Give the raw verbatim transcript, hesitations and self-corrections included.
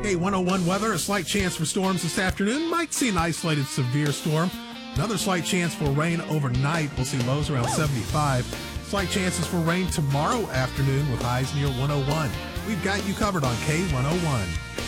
K one oh one weather, a slight chance for storms this afternoon. Might see an isolated severe storm. Another slight chance for rain overnight. We'll see lows around seventy-five. Slight chances for rain tomorrow afternoon with highs near one oh one. We've got you covered on K one oh one.